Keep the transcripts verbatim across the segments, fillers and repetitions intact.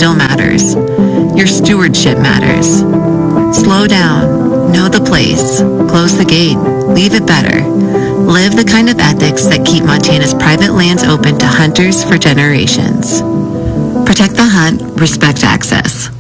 still matters. Your stewardship matters. Slow down. Know the place. Close the gate. Leave it better. Live the kind of ethics that keep Montana's private lands open to hunters for generations. Protect the hunt. Respect access.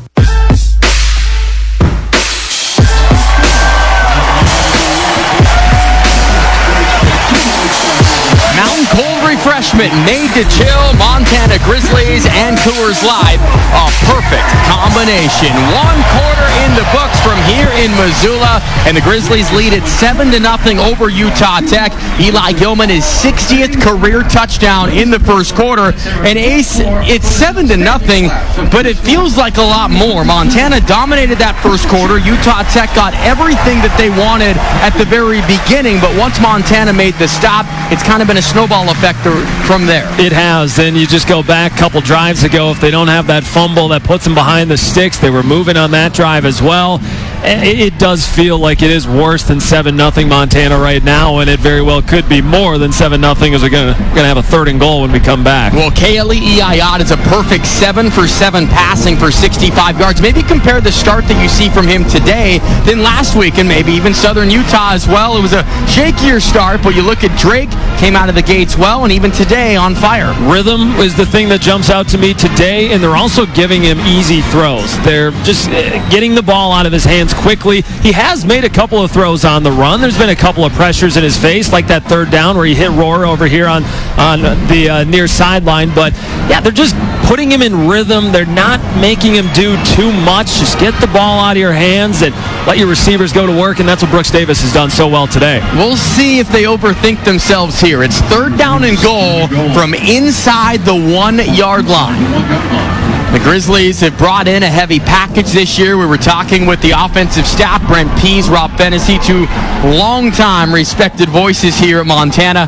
Mountain Cold Refreshment made to chill Montana Grizzlies and Coors Light. A perfect combination. One quarter in the books from here in Missoula, and the Grizzlies lead it seven to nothing over Utah Tech. Eli Gilman, his sixtieth career touchdown in the first quarter. And Ace, it's seven to nothing, but it feels like a lot more. Montana dominated that first quarter. Utah Tech got everything that they wanted at the very beginning, but once Montana made the stop, it's kind of been a snowball effect from there. It has. Then you just go back a couple drives ago. If they don't have that fumble that puts them behind the sticks, they were moving on that drive as well. It does feel like it is worse than seven nothing Montana right now, and it very well could be more than seven nothing as we're going to have a third and goal when we come back. Well, Ke'Ali Ayat is a perfect seven for seven passing for sixty-five yards. Maybe compare the start that you see from him today than last week, and maybe even Southern Utah as well. It was a shakier start, but you look at Drake, came out of the gates well, and even today on fire. Rhythm is the thing that jumps out to me today, and they're also giving him easy throws. They're just getting the ball out of his hands quickly. He has made a couple of throws on the run. There's been a couple of pressures in his face, like that third down where he hit Rohr over here on, on the uh, near sideline. But, yeah, they're just putting him in rhythm. They're not making him do too much. Just get the ball out of your hands and let your receivers go to work, and that's what Brooks Davis has done so well today. We'll see if they overthink themselves here. It's third down and goal from inside the one-yard line. The Grizzlies have brought in a heavy package this year. We were talking with the offensive staff, Brent Pease, Rob Fennessy, two long-time respected voices here at Montana.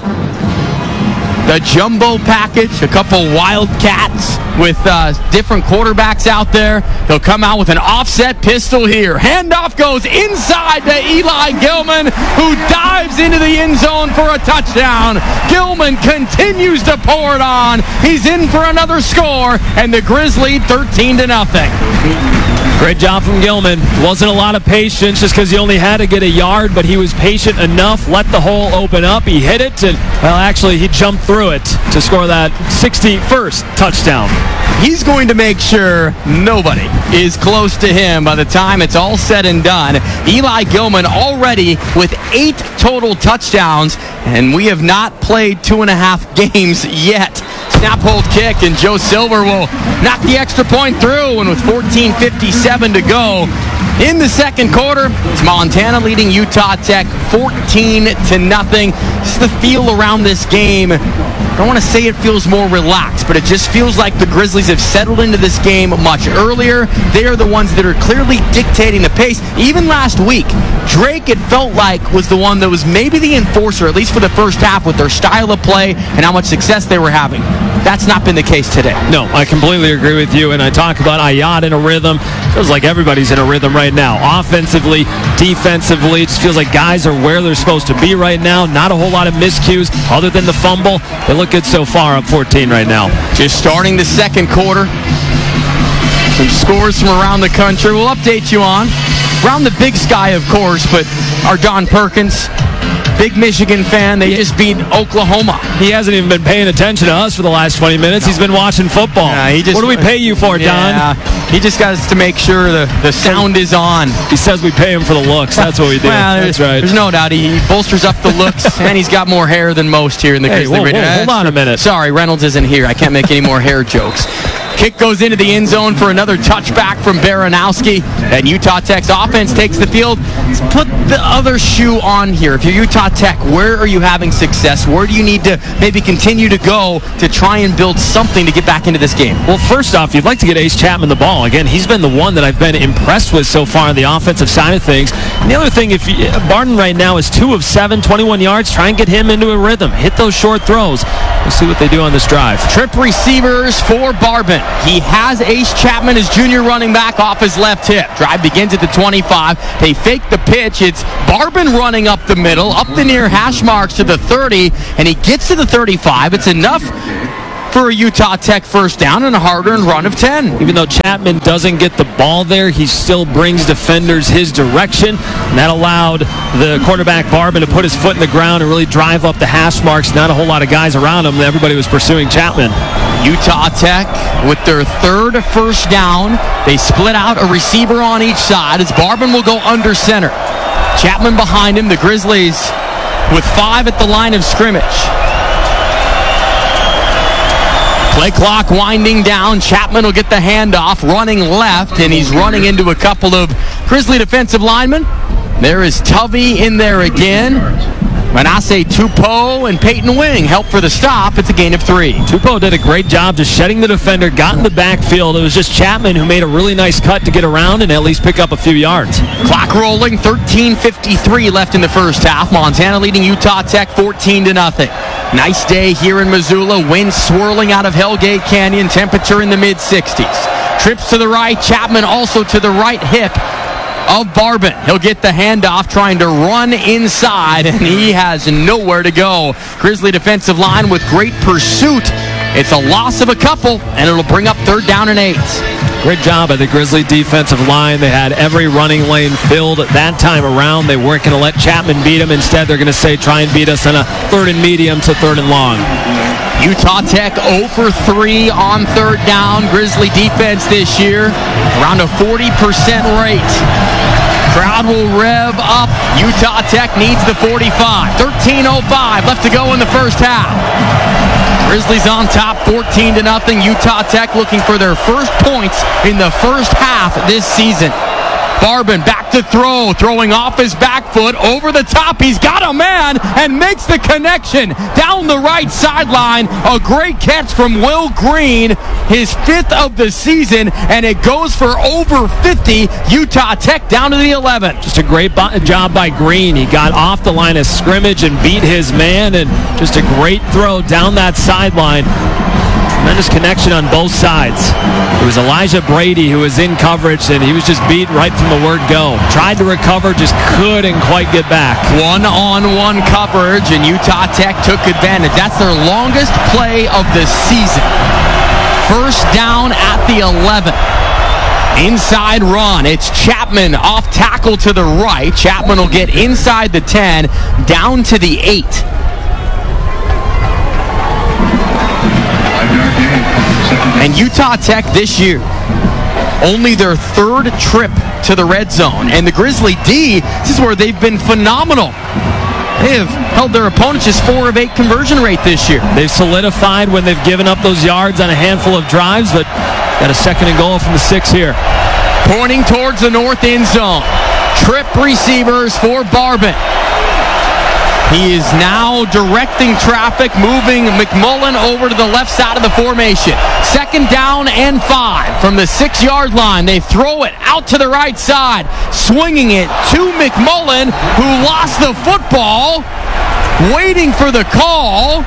The jumbo package, a couple Wildcats with uh, different quarterbacks out there. They'll come out with an offset pistol here. Handoff goes inside to Eli Gilman, who dives into the end zone for a touchdown. Gilman continues to pour it on. He's in for another score, and the Grizzlies thirteen to nothing. Great job from Gilman. Wasn't a lot of patience just because he only had to get a yard, but he was patient enough, let the hole open up. He hit it, and, well, actually, he jumped through it to score that sixty-first touchdown. He's going to make sure nobody is close to him by the time it's all said and done. Eli Gilman already with eight total touchdowns, and we have not played two and a half games yet. Snap, hold, kick, and Joe Silver will knock the extra point through, and with fourteen fifty-seven to go in the second quarter, it's Montana leading Utah Tech fourteen to nothing. This is the feel around this game. I don't want to say it feels more relaxed, but it just feels like the Grizzlies have settled into this game much earlier. They are the ones that are clearly dictating the pace. Even last week, Drake, it felt like, was the one that was maybe the enforcer, at least for the first half, with their style of play and how much success they were having. That's not been the case today. No, I completely agree with you, and I talk about Ayat in a rhythm. It feels like everybody's in a rhythm right now. Offensively, defensively, it just feels like guys are where they're supposed to be right now. Not a whole lot of miscues other than the fumble. They look good so far, up fourteen right now. Just starting the second quarter. Some scores from around the country we'll update you on. Around the Big Sky, of course, but our Don Perkins, big Michigan fan, they just beat Oklahoma. He hasn't even been paying attention to us for the last twenty minutes. No. He's been watching football. Yeah, he just, what do we pay you for, Don? Yeah, he just got us to make sure the, the sound is on. He says we pay him for the looks. That's what we do. Well, That's right. There's no doubt. He bolsters up the looks, and he's got more hair than most here in the hey, Grizzly whoa, Radio. Whoa, hold on a minute. Sorry, Reynolds isn't here. I can't make any more hair jokes. Kick goes into the end zone for another touchback from Baranowski. And Utah Tech's offense takes the field. Let's put the other shoe on here. If you're Utah Tech, where are you having success? Where do you need to maybe continue to go to try and build something to get back into this game? Well, first off, you'd like to get Ace Chapman the ball. Again, he's been the one that I've been impressed with so far on the offensive side of things. And the other thing, if you, Barton right now is two of seven, twenty-one yards. Try and get him into a rhythm. Hit those short throws. We'll see what they do on this drive. Trip receivers for Barton. He has Ace Chapman, his junior running back, off his left hip. Drive begins at the twenty-five. They fake the pitch. It's Barton running up the middle, up the near hash marks to the thirty, and he gets to the thirty-five. It's enough for a Utah Tech first down and a hard-earned run of ten. Even though Chapman doesn't get the ball there, he still brings defenders his direction. And that allowed the quarterback Barban to put his foot in the ground and really drive up the hash marks. Not a whole lot of guys around him. Everybody was pursuing Chapman. Utah Tech with their third first down. They split out a receiver on each side as Barban will go under center. Chapman behind him. The Grizzlies with five at the line of scrimmage. Play clock winding down. Chapman will get the handoff, running left, and he's running into a couple of Grizzly defensive linemen. There is Tubby in there again. Manasseh Tupou and Peyton Wing help for the stop. It's a gain of three. Tupou did a great job just shedding the defender, got in the backfield. It was just Chapman who made a really nice cut to get around and at least pick up a few yards. Clock rolling, thirteen fifty-three left in the first half. Montana leading Utah Tech fourteen to nothing. Nice day here in Missoula. Wind swirling out of Hellgate Canyon. Temperature in the mid sixties. Trips to the right. Chapman also to the right hip of Barban. He'll get the handoff trying to run inside, and he has nowhere to go. Grizzly defensive line with great pursuit. It's a loss of a couple, and it'll bring up third down and eight. Great job by the Grizzly defensive line. They had every running lane filled that time around. They weren't going to let Chapman beat him. Instead, they're going to say, try and beat us on a third and medium to third and long. Utah Tech zero for three on third down. Grizzly defense this year, around a forty percent rate. Crowd will rev up. Utah Tech needs the forty-five. thirteen oh five left to go in the first half. Grizzlies on top, fourteen to nothing. Utah Tech looking for their first points in the first half this season. Barban back to throw, throwing off his back foot, over the top. He's got a man and makes the connection down the right sideline. A great catch from Will Green, his fifth of the season, and it goes for over fifty. Utah Tech down to the eleven. Just a great bo- job by Green. He got off the line of scrimmage and beat his man, and just a great throw down that sideline. Tremendous connection on both sides. It was Elijah Brady who was in coverage, and he was just beat right from the word go. Tried to recover, just couldn't quite get back. One-on-one coverage, and Utah Tech took advantage. That's their longest play of the season. First down at the eleven. Inside run. It's Chapman off tackle to the right. Chapman will get inside the ten, down to the eight. And Utah Tech this year, only their third trip to the red zone. And the Grizzly D, this is where they've been phenomenal. They have held their opponents just four of eight conversion rate this year. They've solidified when they've given up those yards on a handful of drives, but got a second and goal from the six here. Pointing towards the north end zone. Trip receivers for Barban. He is now directing traffic, moving McMullen over to the left side of the formation. Second down and five from the six-yard line. They throw it out to the right side, swinging it to McMullen, who lost the football, waiting for the call.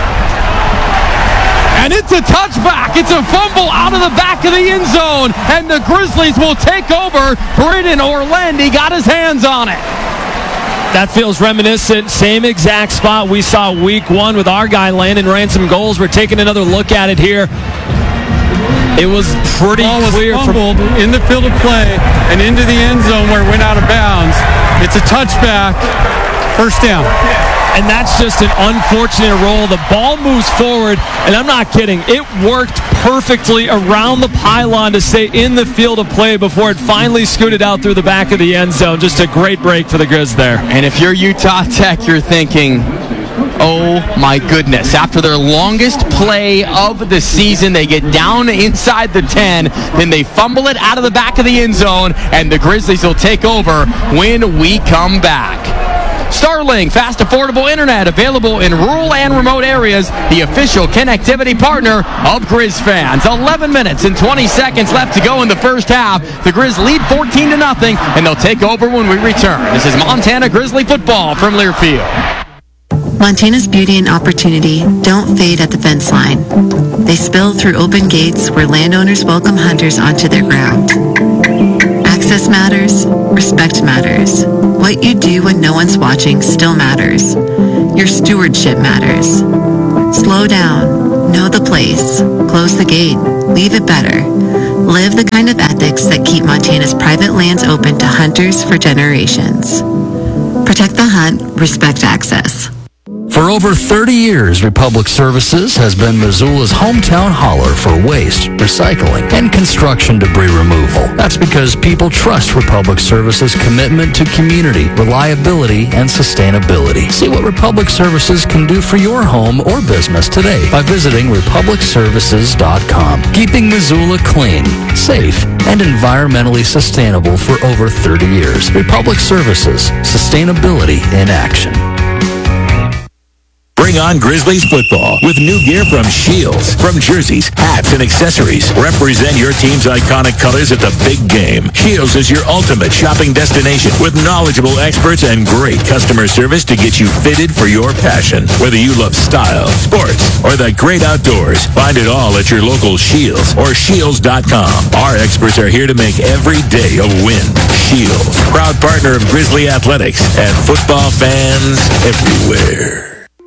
And it's a touchback. It's a fumble out of the back of the end zone, and the Grizzlies will take over. Brennan Orlandi got his hands on it. That feels reminiscent. Same exact spot we saw week one with our guy Landon Ransom goals. We're taking another look at it here. It was pretty ball was clear fumbled from in the field of play and into the end zone where it went out of bounds. It's a touchback. First down. And that's just an unfortunate roll. The ball moves forward, and I'm not kidding. It worked perfectly around the pylon to stay in the field of play before it finally scooted out through the back of the end zone. Just a great break for the Grizz there. And if you're Utah Tech, you're thinking, oh my goodness. After their longest play of the season, they get down inside the ten, then they fumble it out of the back of the end zone, and the Grizzlies will take over when we come back. Starlink, fast, affordable internet available in rural and remote areas. The official connectivity partner of Grizz fans. eleven minutes and twenty seconds left to go in the first half. The Grizz lead fourteen to nothing, and they'll take over when we return. This is Montana Grizzly football from Learfield. Montana's beauty and opportunity don't fade at the fence line. They spill through open gates where landowners welcome hunters onto their ground. Access matters, respect matters. What you do when no one's watching still matters. Your stewardship matters. Slow down, know the place, close the gate, leave it better. Live the kind of ethics that keep Montana's private lands open to hunters for generations. Protect the hunt, respect access. For over thirty years, Republic Services has been Missoula's hometown hauler for waste, recycling, and construction debris removal. That's because people trust Republic Services' commitment to community, reliability, and sustainability. See what Republic Services can do for your home or business today by visiting republic services dot com. Keeping Missoula clean, safe, and environmentally sustainable for over thirty years. Republic Services, sustainability in action. Bring on Grizzlies football with new gear from Shields. From jerseys, hats, and accessories. Represent your team's iconic colors at the big game. Shields is your ultimate shopping destination with knowledgeable experts and great customer service to get you fitted for your passion. Whether you love style, sports, or the great outdoors, find it all at your local Shields or shields dot com. Our experts are here to make every day a win. Shields, proud partner of Grizzly Athletics and football fans everywhere.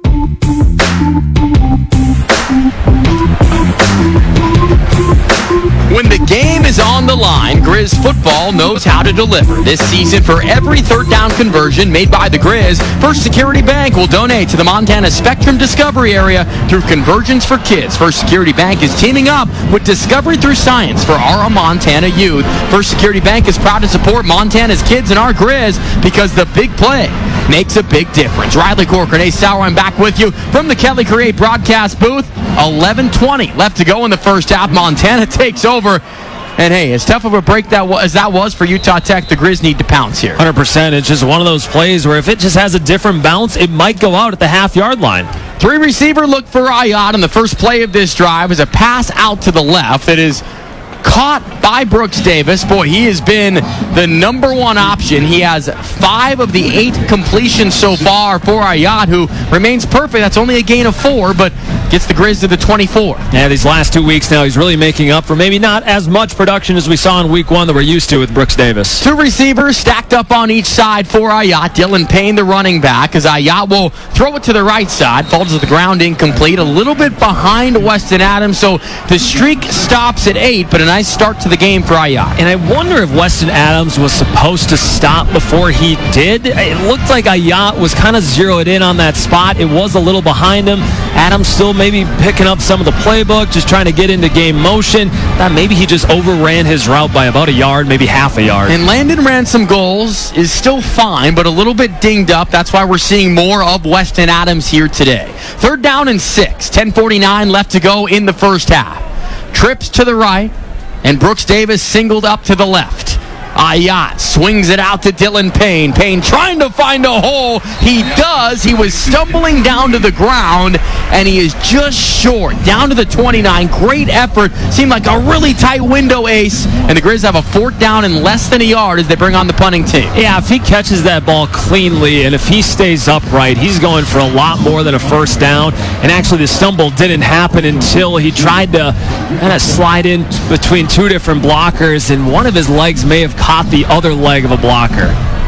When the game is on the line, Grizz football knows how to deliver. This season, for every third down conversion made by the Grizz, First Security Bank will donate to the Montana Spectrum Discovery Area through Convergence for Kids. First Security Bank is teaming up with Discovery Through Science for our Montana youth. First Security Bank is proud to support Montana's kids and our Grizz because the big play makes a big difference. Riley Corcoran, Ace Sauer, I'm back with you from the Kelly Create broadcast booth. eleven twenty left to go in the first half. Montana takes over. And hey, as tough of a break that was, as that was for Utah Tech, the Grizz need to pounce here. one hundred percent. It's just one of those plays where if it just has a different bounce, it might go out at the half-yard line. Three receiver look for Ayat on the first play of this drive is a pass out to the left that is caught by Brooks Davis. Boy, he has been the number one option. He has five of the eight completions so far for Ayat, who remains perfect. That's only a gain of four, but gets the Grizz to the twenty-four. Yeah, these last two weeks now, he's really making up for maybe not as much production as we saw in week one that we're used to with Brooks Davis. Two receivers stacked up on each side for Ayat. Dylan Payne, the running back, as Ayat will throw it to the right side. Falls to the ground incomplete. A little bit behind Weston Adams, so the streak stops at eight, but a nice start to the game for Ayat. And I wonder if Weston Adams was supposed to stop before he did. It looked like Ayat was kind of zeroed in on that spot. It was a little behind him. Adams still maybe picking up some of the playbook, just trying to get into game motion. Thought maybe he just overran his route by about a yard, maybe half a yard. And Landon Ransom goals is still fine, but a little bit dinged up. That's why we're seeing more of Weston Adams here today. Third down and six. ten forty-nine left to go in the first half. Trips to the right, and Brooks Davis singled up to the left. Ayat swings it out to Dylan Payne. Payne trying to find a hole. He does. He was stumbling down to the ground, and he is just short. Down to the twenty-nine. Great effort. Seemed like a really tight window, Ace. And the Grizz have a fourth down and less than a yard as they bring on the punting team. Yeah, if he catches that ball cleanly and if he stays upright, he's going for a lot more than a first down. And actually, the stumble didn't happen until he tried to kind of slide in between two different blockers, and one of his legs may have caught the other leg of a blocker.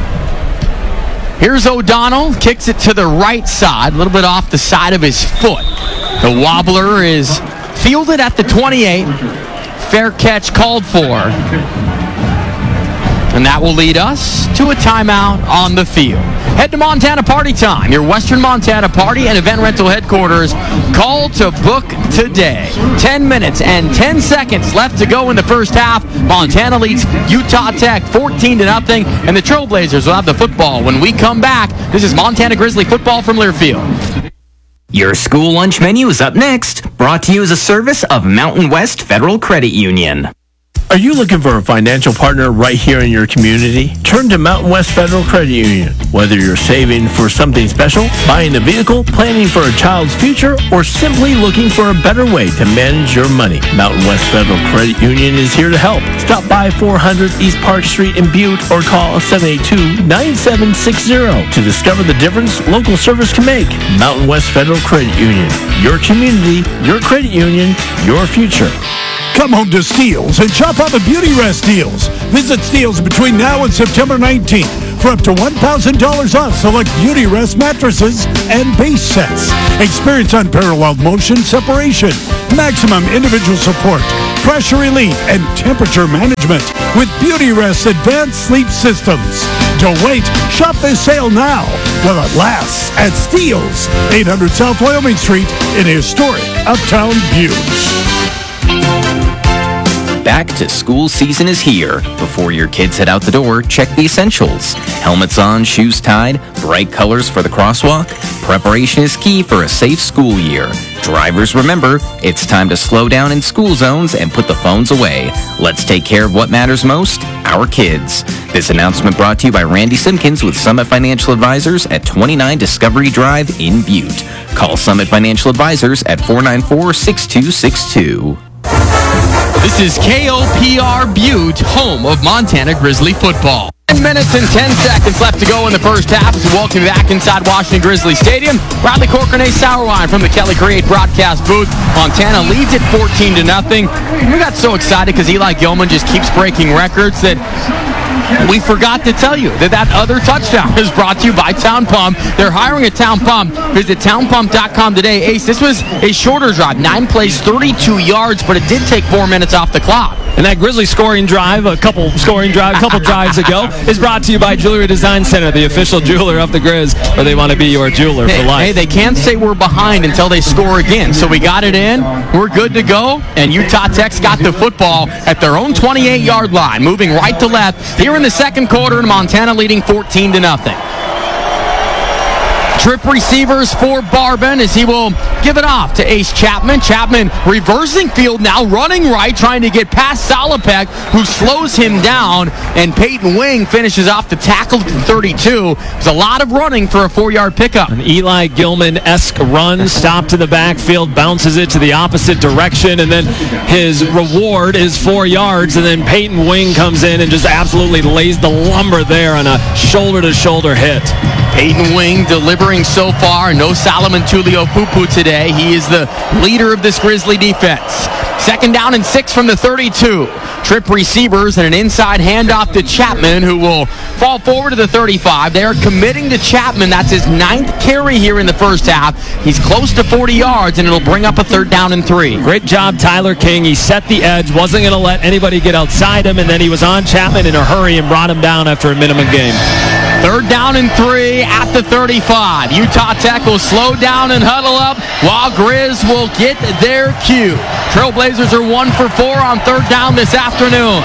Here's O'Donnell, kicks it to the right side, a little bit off the side of his foot. The wobbler is fielded at the twenty-eight. Fair catch called for. And that will lead us to a timeout on the field. Head to Montana Party Time, your Western Montana party and event rental headquarters. Call to book today. ten minutes and ten seconds left to go in the first half. Montana leads Utah Tech fourteen to nothing, and the Trailblazers will have the football when we come back. This is Montana Grizzly football from Learfield. Your school lunch menu is up next, brought to you as a service of Mountain West Federal Credit Union. Are you looking for a financial partner right here in your community? Turn to Mountain West Federal Credit Union. Whether you're saving for something special, buying a vehicle, planning for a child's future, or simply looking for a better way to manage your money, Mountain West Federal Credit Union is here to help. Stop by four hundred East Park Street in Butte or call seven eight two, nine seven six zero to discover the difference local service can make. Mountain West Federal Credit Union. Your community, your credit union, your future. Come home to Steele's and shop on the Beauty Rest deals. Visit Steele's between now and September nineteenth. for up to one thousand dollars off select Beauty Rest mattresses and base sets. Experience unparalleled motion separation, maximum individual support, pressure relief, and temperature management with Beauty Rest Advanced Sleep Systems. Don't wait. Shop this sale now while it lasts at Steele's, eight hundred South Wyoming Street in historic Uptown Butte. Back to school season is here. Before your kids head out the door, check the essentials. Helmets on, shoes tied, bright colors for the crosswalk. Preparation is key for a safe school year. Drivers, remember, it's time to slow down in school zones and put the phones away. Let's take care of what matters most, our kids. This announcement brought to you by Randy Simpkins with Summit Financial Advisors at twenty-nine Discovery Drive in Butte. Call Summit Financial Advisors at four nine four, six two six two. This is K O P R Butte, home of Montana Grizzly football. ten minutes and ten seconds left to go in the first half as we welcome you back inside Washington Grizzly Stadium. Bradley Corcoran, Sauerwein from the Kelly Create broadcast booth. Montana leads it fourteen to nothing. We got so excited because Eli Gilman just keeps breaking records that we forgot to tell you that that other touchdown is brought to you by Town Pump. They're hiring at Town Pump. Visit town pump dot com today. Ace, this was a shorter drive. Nine plays, thirty-two yards, but it did take four minutes off the clock. And that Grizzly scoring drive, a couple scoring drive, a couple drives ago, is brought to you by Jewelry Design Center, the official jeweler of the Grizz, where they want to be your jeweler hey, for life. Hey, they can't say we're behind until they score again. So we got it in. We're good to go. And Utah Tech's got the football at their own twenty-eight-yard line, moving right to left. Here in the second quarter, Montana leading fourteen to nothing. Trip receivers for Barban as he will give it off to Ace Chapman. Chapman reversing field now, running right, trying to get past Salopek, who slows him down, and Peyton Wing finishes off the tackle to thirty-two. There's a lot of running for a four-yard pickup. An Eli Gilman-esque run, stop to the backfield, bounces it to the opposite direction, and then his reward is four yards, and then Peyton Wing comes in and just absolutely lays the lumber there on a shoulder-to-shoulder hit. Peyton Wing delivering so far. No Solomon Tuliaupupu today. He is the leader of this Grizzly defense. Second down and six from the thirty-two. Trip receivers and an inside handoff to Chapman, who will fall forward to the thirty-five. They are committing to Chapman. That's his ninth carry here in the first half. He's close to forty yards, and it'll bring up a third down and three. Great job, Tyler King. He set the edge, wasn't going to let anybody get outside him, and then he was on Chapman in a hurry and brought him down after a minimum game. Third down and three at the thirty-five. Utah Tech will slow down and huddle up while Grizz will get their cue. Trailblazers are one for four on third down this afternoon.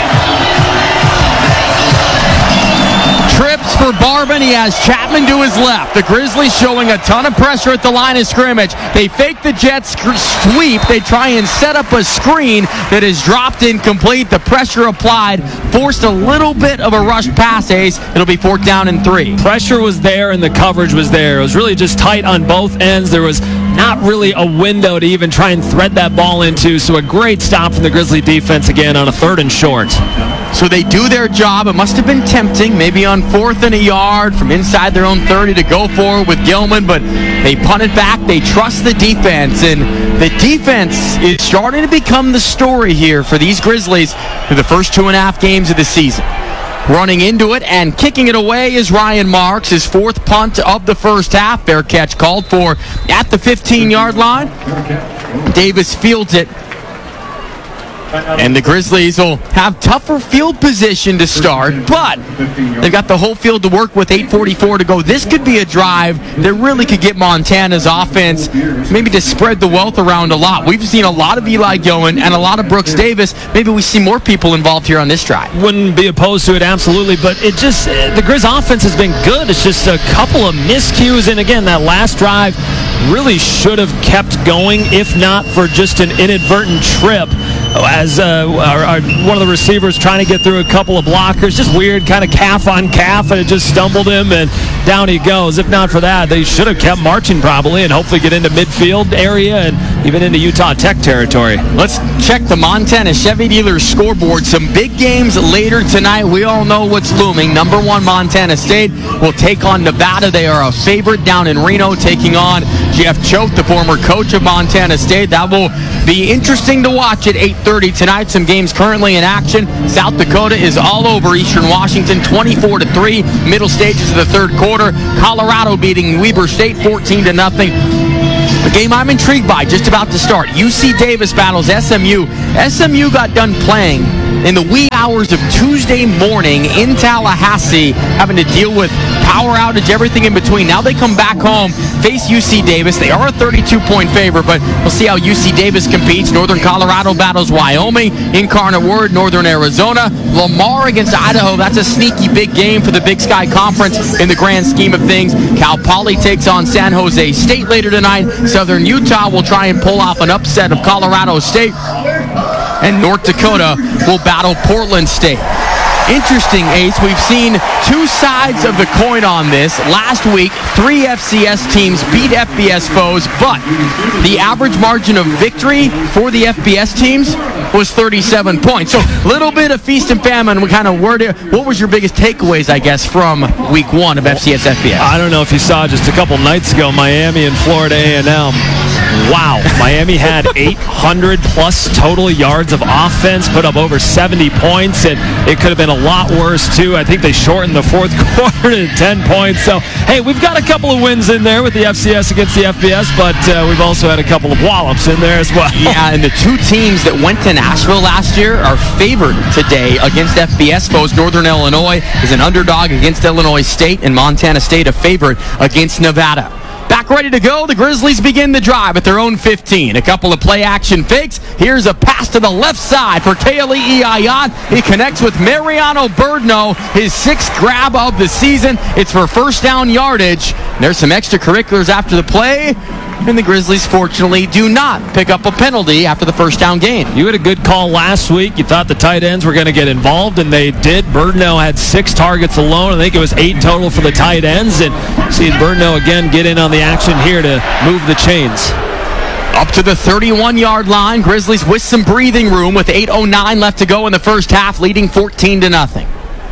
Trips for Barban. He has Chapman to his left. The Grizzlies showing a ton of pressure at the line of scrimmage. They fake the jet sweep. They try and set up a screen that is dropped incomplete. The pressure applied forced a little bit of a rush pass, Ace. It'll be fourth down and three. Pressure was there and the coverage was there. It was really just tight on both ends. There was not really a window to even try and thread that ball into, so a great stop from the Grizzly defense again on a third and short. So they do their job. It must have been tempting, maybe on fourth and a yard from inside their own thirty to go for it with Gilman, but they punt it back. They trust the defense, and the defense is starting to become the story here for these Grizzlies through the first two and a half games of the season. Running into it and kicking it away is Ryan Marks, his fourth punt of the first half. Fair catch called for at the fifteen-yard line. Davis fields it. And the Grizzlies will have tougher field position to start, but they've got the whole field to work with, eight forty-four to go. This could be a drive that really could get Montana's offense maybe to spread the wealth around a lot. We've seen a lot of Eli Gilman and a lot of Brooks Davis. Maybe we see more people involved here on this drive. Wouldn't be opposed to it, absolutely, but it just, the Grizz offense has been good. It's just a couple of miscues, and again, that last drive really should have kept going, if not for just an inadvertent trip. As uh, our, our, one of the receivers trying to get through a couple of blockers, just weird, kind of calf on calf, and it just stumbled him, and down he goes. If not for that, they should have kept marching probably and hopefully get into midfield area and even into Utah Tech territory. Let's check the Montana Chevy Dealers scoreboard. Some big games later tonight. We all know what's looming. Number one, Montana State will take on Nevada. They are a favorite down in Reno, taking on Jeff Choate, the former coach of Montana State. That will be interesting to watch at eight thirty tonight. Some games currently in action. South Dakota is all over Eastern Washington, twenty-four to three. Middle stages of the third quarter. Colorado beating Weber State fourteen to nothing. A game I'm intrigued by, just about to start. U C Davis battles S M U. S M U got done playing in the wee hours of Tuesday morning in Tallahassee, having to deal with power outage, everything in between. Now they come back home, face U C Davis. They are a thirty-two point favorite, but we'll see how U C Davis competes. Northern Colorado battles Wyoming. Incarnate Word, Northern Arizona. Lamar against Idaho. That's a sneaky big game for the Big Sky Conference in the grand scheme of things. Cal Poly takes on San Jose State later tonight. Southern Utah will try and pull off an upset of Colorado State. And North Dakota will battle Portland State. Interesting, Ace. We've seen two sides of the coin on this. Last week, three F C S teams beat F B S foes, but the average margin of victory for the F B S teams was thirty-seven points. So a little bit of feast and famine. We kind of worded. What was your biggest takeaways, I guess, from week one of F C S F B S? I don't know if you saw just a couple nights ago, Miami and Florida A and M. Wow. Miami had eight hundred plus total yards of offense, put up over seventy points, and it could have been a lot worse, too. I think they shortened the fourth quarter to ten points. So, hey, we've got a couple of wins in there with the F C S against the F B S, but uh, we've also had a couple of wallops in there as well. Yeah, and the two teams that went to Nashville last year are favored today against F B S foes. Northern Illinois is an underdog against Illinois State, and Montana State a favorite against Nevada. Back ready to go. The Grizzlies begin the drive at their own fifteen. A couple of play-action fakes. Here's a pass to the left side for Kaylee Ayat. He connects with Mariano Birdno, his sixth grab of the season. It's for first down yardage. There's some extracurriculars after the play, and the Grizzlies, fortunately, do not pick up a penalty after the first down gain. You had a good call last week. You thought the tight ends were going to get involved, and they did. Birdno had six targets alone. I think it was eight total for the tight ends, and see Birdno again get in on the action here to move the chains. Up to the thirty-one-yard line. Grizzlies with some breathing room with eight oh nine left to go in the first half, leading fourteen to nothing.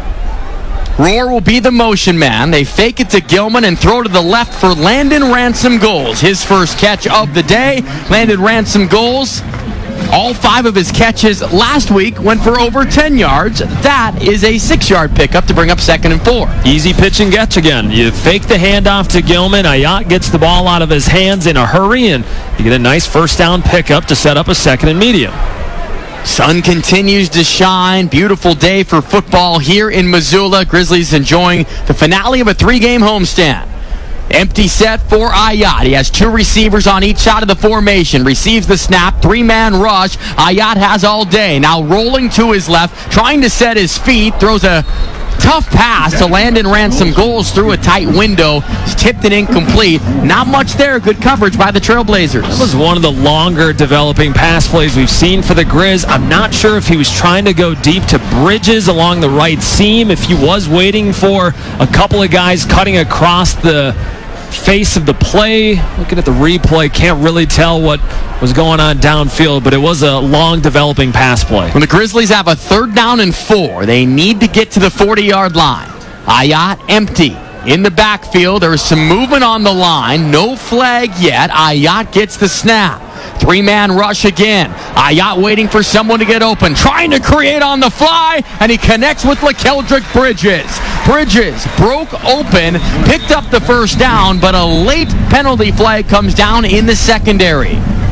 Rohr will be the motion man. They fake it to Gilman and throw to the left for Landon Ransom Goals. His first catch of the day. Landon Ransom Goals. All five of his catches last week went for over ten yards. That is a six-yard pickup to bring up second and four. Easy pitch and catch again. You fake the handoff to Gilman. Ayat gets the ball out of his hands in a hurry, and you get a nice first down pickup to set up a second and medium. Sun continues to shine. Beautiful day for football here in Missoula. Grizzlies enjoying the finale of a three-game homestand. Empty set for Ayat. He has two receivers on each side of the formation. Receives the snap. Three-man rush. Ayat has all day. Now rolling to his left. Trying to set his feet. Throws a tough pass to Landon Ransom Goals through a tight window. Tipped and incomplete. Not much there. Good coverage by the Trailblazers. That was one of the longer developing pass plays we've seen for the Grizz. I'm not sure if he was trying to go deep to Bridges along the right seam, if he was waiting for a couple of guys cutting across the face of the play. Looking at the replay, can't really tell what was going on downfield, but it was a long developing pass play. When the Grizzlies have a third down and four, they need to get to the forty-yard line. Ayat empty. In the backfield, there is some movement on the line. No flag yet. Ayat gets the snap. Three-man rush again. Ayat waiting for someone to get open. Trying to create on the fly, and he connects with LaKeldrick Bridges. Bridges broke open, picked up the first down, but a late penalty flag comes down in the secondary.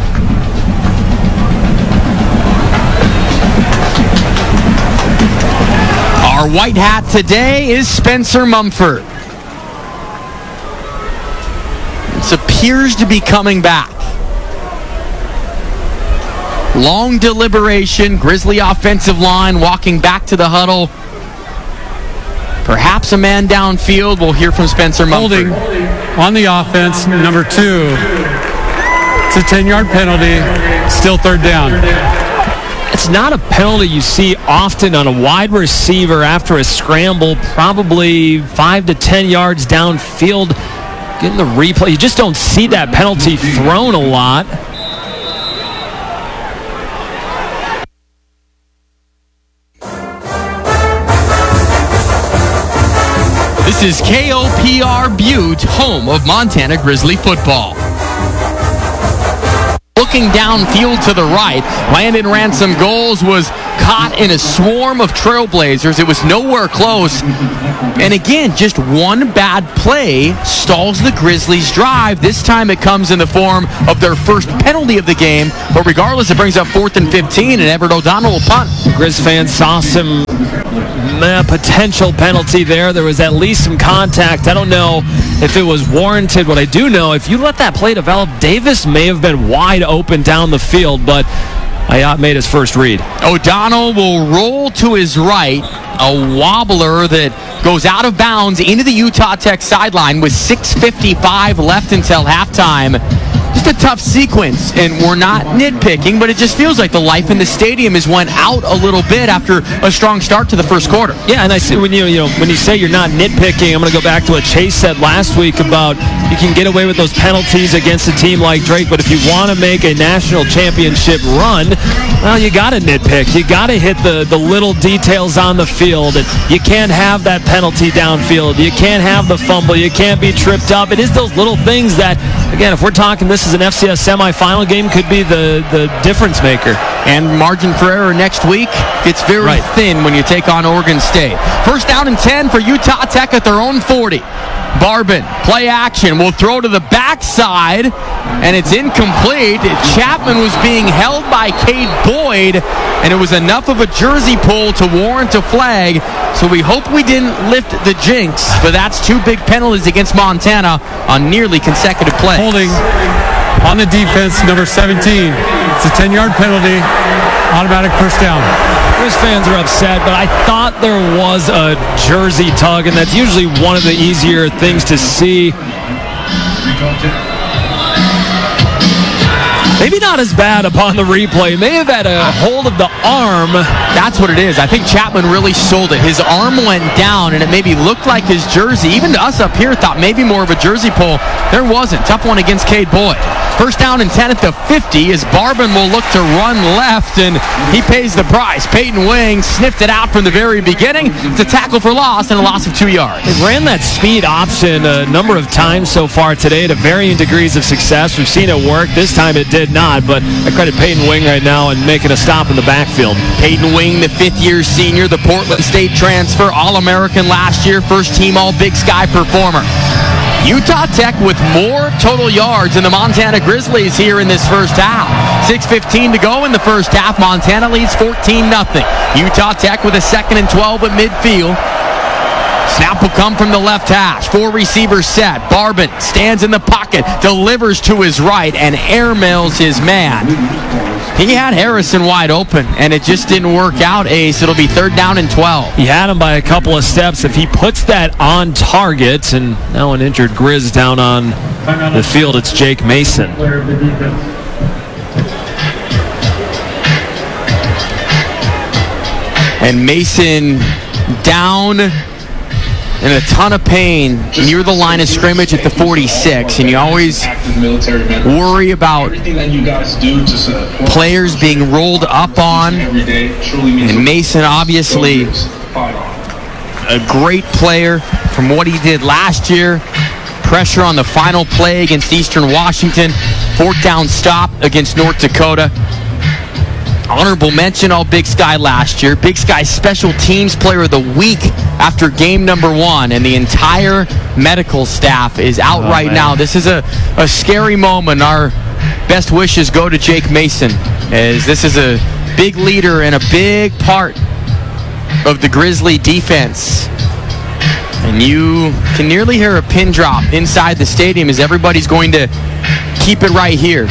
Our white hat today is Spencer Mumford. This appears to be coming back. Long deliberation, Grizzly offensive line walking back to the huddle. Perhaps a man downfield. We'll hear from Spencer Mumford. Holding on the offense, number two. It's a ten-yard penalty, still third down. It's not a penalty you see often on a wide receiver after a scramble, probably five to ten yards downfield. Getting the replay, you just don't see that penalty thrown a lot. This is K O P R Butte, home of Montana Grizzly football. looking downfield to the right. Landon ran some goals, was caught in a swarm of Trailblazers. It was nowhere close. And again, just one bad play stalls the Grizzlies' drive. This time it comes in the form of their first penalty of the game. But regardless, it brings up fourth and fifteen, and Everett O'Donnell will punt. Grizz fans saw some uh, potential penalty there. There was at least some contact. I don't know if it was warranted. What I do know, if you let that play develop, Davis may have been wide open down the field, but Ayotte made his first read. O'Donnell will roll to his right, a wobbler that goes out of bounds into the Utah Tech sideline with six fifty-five left until halftime. Just a tough sequence, and we're not nitpicking, but it just feels like the life in the stadium has went out a little bit after a strong start to the first quarter. Yeah, and I see when you you know when you say you're not nitpicking, I'm going to go back to what Chase said last week about you can get away with those penalties against a team like Drake, but if you want to make a national championship run, well, you got to nitpick. You got to hit the the little details on the field, and you can't have that penalty downfield. You can't have the fumble. You can't be tripped up. It is those little things that, again, if we're talking this is an F C S semifinal game, could be the, the difference maker. And margin for error next week, it's very right. thin when you take on Oregon State. First down and ten for Utah Tech at their own forty. Barbin, play action, will throw to the backside, and it's incomplete. Chapman was being held by Cade Boyd, and it was enough of a jersey pull to warrant a flag, so we hope we didn't lift the jinx, but that's two big penalties against Montana on nearly consecutive plays. Holding on the defense, number seventeen. It's a ten-yard penalty, automatic first down. Grizz fans are upset, but I thought there was a jersey tug, and that's usually one of the easier things to see. Maybe not as bad upon the replay. May have had a hold of the arm. That's what it is. I think Chapman really sold it. His arm went down, and it maybe looked like his jersey. Even to us up here thought maybe more of a jersey pull. There wasn't. Tough one against Cade Boyd. First down and ten at the fifty as Barbin will look to run left, and he pays the price. Peyton Wing sniffed it out from the very beginning. It's a tackle for loss and a loss of two yards. They ran that speed option a number of times so far today to varying degrees of success. We've seen it work. This time it did not, but I credit Peyton Wing right now and making a stop in the backfield. Peyton Wing, the fifth-year senior, the Portland State transfer, All-American last year, first-team All-Big Sky performer. Utah Tech with more total yards than the Montana Grizzlies here in this first half. six fifteen to go in the first half. Montana leads fourteen nothing. Utah Tech with a second and twelve at midfield. Snap will come from the left hash. Four receivers set. Barbin stands in the pocket, delivers to his right, and airmails his man. He had Harrison wide open, and it just didn't work out, Ace. It'll be third down and twelve. He had him by a couple of steps. If he puts that on target, and now an injured Grizz down on the field, it's Jake Mason. And Mason down in a ton of pain near the line of scrimmage at the forty-six, and you always worry about players being rolled up on, and Mason obviously a great player from what he did last year. Pressure on the final play against Eastern Washington, fourth down stop against North Dakota. Honorable mention all Big Sky last year. Big Sky Special Teams Player of the Week after game number one, and the entire medical staff is out oh, right man. now. This is a, a scary moment. Our best wishes go to Jake Mason, as this is a big leader and a big part of the Grizzly defense. And you can nearly hear a pin drop inside the stadium as everybody's going to keep it right here.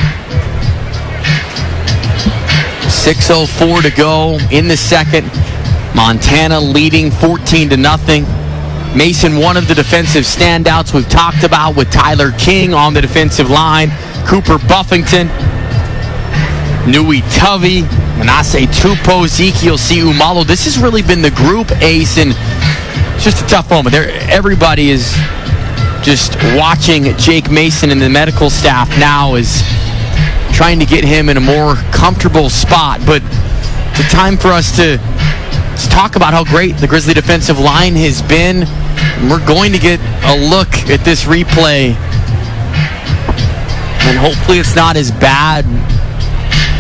six oh four to go in the second. Montana leading fourteen to nothing. Mason, one of the defensive standouts we've talked about with Tyler King on the defensive line. Cooper Buffington, Nui Tuvey, Manasseh Tupou, Ezekiel Siumalo. This has really been the group, Ace, and it's just a tough moment. There, everybody is just watching Jake Mason and the medical staff now is trying to get him in a more comfortable spot. But it's a time for us to, to talk about how great the Grizzly defensive line has been. And we're going to get a look at this replay, and hopefully it's not as bad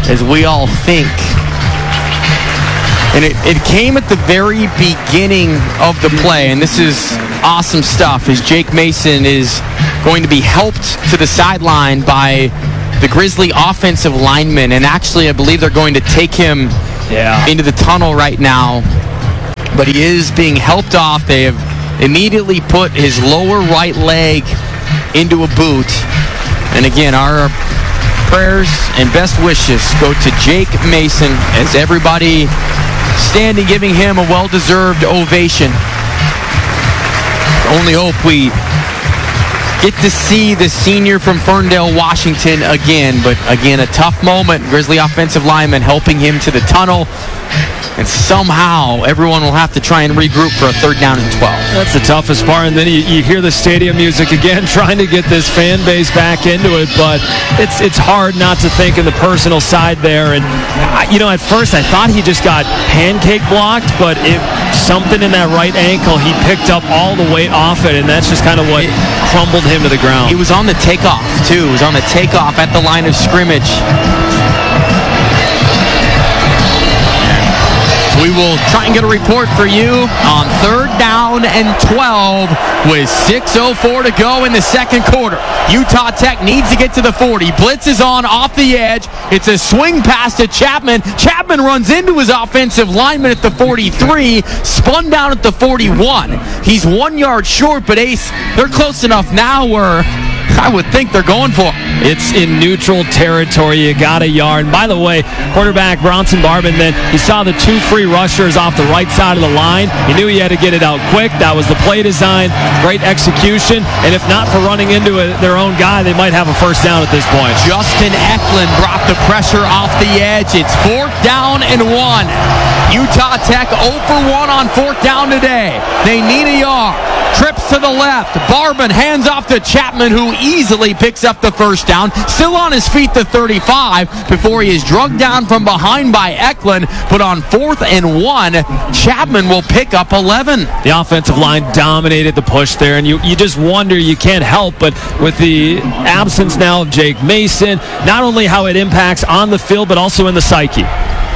as we all think. And it, it came at the very beginning of the play, and this is awesome stuff, as Jake Mason is going to be helped to the sideline by the Grizzly offensive lineman, and actually I believe they're going to take him yeah. into the tunnel right now, but he is being helped off. They have immediately put his lower right leg into a boot, and again, our prayers and best wishes go to Jake Mason as everybody standing, giving him a well-deserved ovation. Only hope we get to see the senior from Ferndale, Washington again, but again, a tough moment. Grizzly offensive lineman helping him to the tunnel, and somehow everyone will have to try and regroup for a third down and twelve. That's the toughest part, and then you, you hear the stadium music again, trying to get this fan base back into it, but it's it's hard not to think of the personal side there. And, I, you know, at first I thought he just got pancake blocked, but it, something in that right ankle, he picked up all the weight off it, and that's just kind of what it, crumbled him to the ground. He was on the takeoff, too. He was on the takeoff at the line of scrimmage. We will try and get a report for you on third down and twelve with six oh four to go in the second quarter. Utah Tech needs to get to the forty. Blitz is on off the edge. It's a swing pass to Chapman. Chapman runs into his offensive lineman at the forty-three, spun down at the forty-one. He's one yard short, but Ace, they're close enough now where I would think they're going for it. It's in neutral territory. You got a yard. And by the way, quarterback Bronson Barbin, then he saw the two free rushers off the right side of the line. He knew he had to get it out quick. That was the play design. Great execution. And if not for running into a, their own guy, they might have a first down at this point. Justin Eklund brought the pressure off the edge. It's fourth down and one. Utah Tech oh for one on fourth down today. They need a yard. Trips to the left. Barbin hands off to Chapman, who easily picks up the first down. Still on his feet to thirty-five before he is drugged down from behind by Eklund. But on fourth and one, Chapman will pick up eleven. The offensive line dominated the push there, and you, you just wonder, you can't help, but with the absence now of Jake Mason, not only how it impacts on the field, but also in the psyche.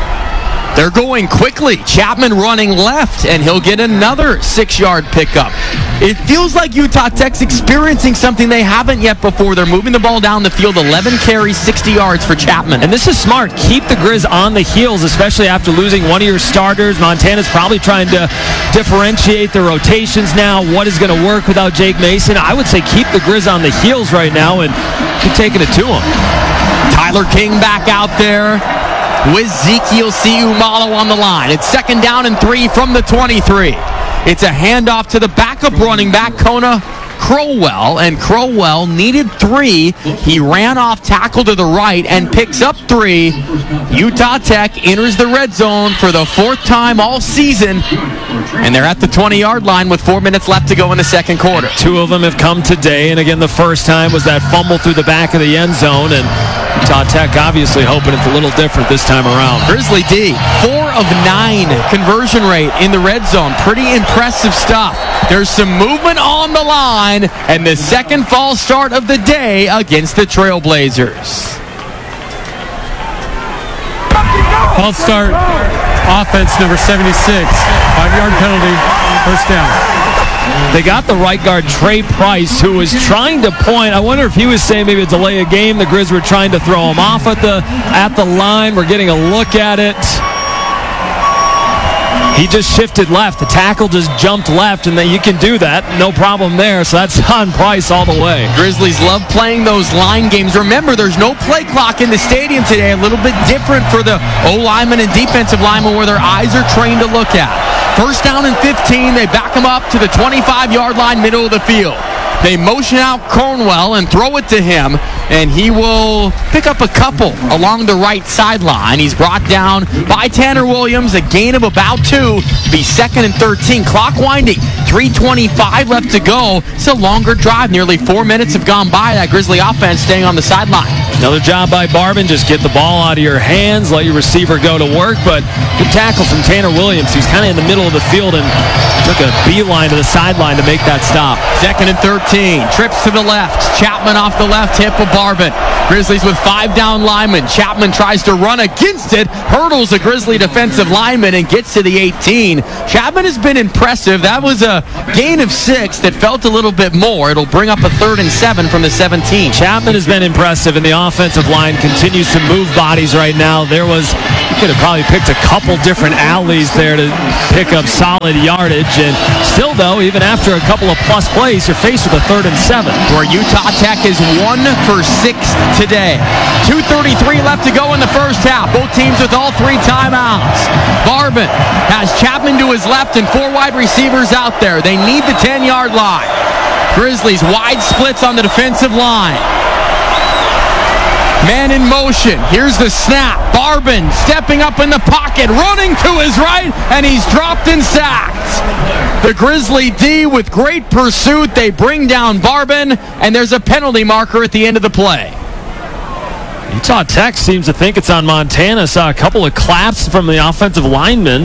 They're going quickly. Chapman running left, and he'll get another six-yard pickup. It feels like Utah Tech's experiencing something they haven't yet before. They're moving the ball down the field, eleven carries, sixty yards for Chapman. And this is smart. Keep the Grizz on the heels, especially after losing one of your starters. Montana's probably trying to differentiate the rotations now. What is going to work without Jake Mason? I would say keep the Grizz on the heels right now and keep taking it to him. Tyler King back out there with Ezekiel Siumalo on the line. It's second down and three from the twenty-three. It's a handoff to the backup running back, Kona Crowell, and Crowell needed three. He ran off tackle to the right and picks up three. Utah Tech enters the red zone for the fourth time all season, and they're at the twenty-yard line with four minutes left to go in the second quarter. Two of them have come today, and again, the first time was that fumble through the back of the end zone, and Utah Tech obviously hoping it's a little different this time around. Grizzly D, four of nine conversion rate in the red zone. Pretty impressive stuff. There's some movement on the line, and the second false start of the day against the Trailblazers. False start, offense number seventy-six. Five-yard penalty, first down. They got the right guard, Trey Price, who was trying to point. I wonder if he was saying maybe a delay a game. The Grizz were trying to throw him off at the at the line. We're getting a look at it. He just shifted left. The tackle just jumped left, and then you can do that. No problem there. So that's on Price all the way. Grizzlies love playing those line games. Remember, there's no play clock in the stadium today. A little bit different for the O-linemen and defensive linemen where their eyes are trained to look at. First down and fifteen. They back him up to the twenty-five-yard line, middle of the field. They motion out Cornwell and throw it to him, and he will pick up a couple along the right sideline. He's brought down by Tanner Williams, a gain of about two. Be second and thirteen. Clock winding. three twenty-five left to go. It's a longer drive. Nearly four minutes have gone by. That Grizzly offense staying on the sideline. Another job by Barbin. Just get the ball out of your hands. Let your receiver go to work. But good tackle from Tanner Williams. He's kind of in the middle of the field and took a beeline to the sideline to make that stop. Second and thirteen. Trips to the left. Chapman off the left hip of Barbin. Grizzlies with five down linemen. Chapman tries to run against it, hurdles a Grizzly defensive lineman and gets to the eighteen. Chapman has been impressive. That was a gain of six that felt a little bit more. It'll bring up a third and seven from the seventeen. Chapman has been impressive, and the offensive line continues to move bodies right now. There was, you could have probably picked a couple different alleys there to pick up solid yardage, and still, though, even after a couple of plus plays, you're faced with a third and seven. Where Utah Tech is one for six today. two thirty-three left to go in the first half. Both teams with all three timeouts. Barbin has Chapman to his left and four wide receivers out there. They need the ten-yard line. Grizzlies wide splits on the defensive line. Man in motion. Here's the snap. Barbin stepping up in the pocket, running to his right, and he's dropped and sacked. The Grizzly D with great pursuit. They bring down Barbin, and there's a penalty marker at the end of the play. Utah Tech seems to think it's on Montana. Saw a couple of claps from the offensive linemen.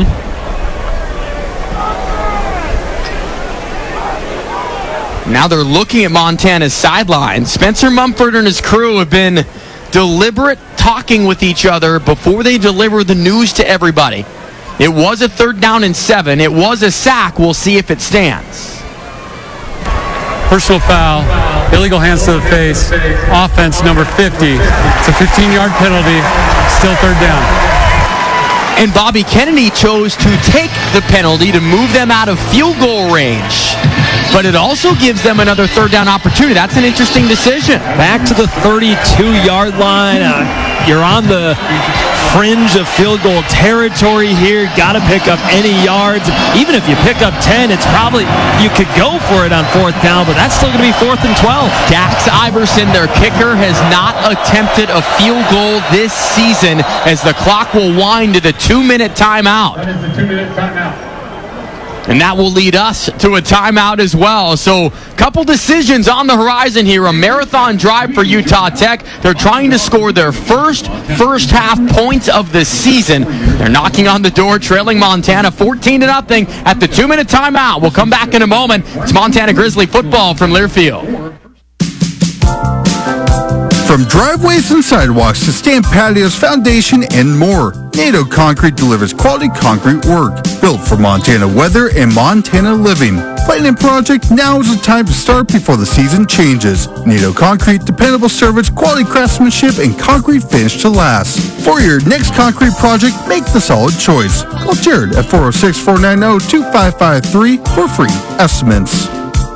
Now they're looking at Montana's sideline. Spencer Mumford and his crew have been deliberate talking with each other before they deliver the news to everybody. It was a third down and seven. It was a sack. We'll see if it stands. Personal foul, illegal hands to the face, offense number fifty. It's a fifteen-yard penalty, still third down. And Bobby Kennedy chose to take the penalty to move them out of field goal range. But it also gives them another third down opportunity. That's an interesting decision. Back to the thirty-two-yard line. Uh, you're on the fringe of field goal territory here. Got to pick up any yards. Even if you pick up ten, it's probably, you could go for it on fourth down, but that's still going to be fourth and twelve. Dax Iverson, their kicker, has not attempted a field goal this season as the clock will wind to the two-minute timeout. That is the two-minute timeout. And that will lead us to a timeout as well. So, couple decisions on the horizon here. A marathon drive for Utah Tech. They're trying to score their first first half points of the season. They're knocking on the door, trailing Montana fourteen to nothing at the two-minute timeout. We'll come back in a moment. It's Montana Grizzly football from Learfield. From driveways and sidewalks to stamped patios, foundation, and more, NATO Concrete delivers quality concrete work built for Montana weather and Montana living. Planning a project, now is the time to start before the season changes. NATO Concrete, dependable service, quality craftsmanship, and concrete finish to last. For your next concrete project, make the solid choice. Call Jared at four oh six, four nine zero, two five five three for free estimates.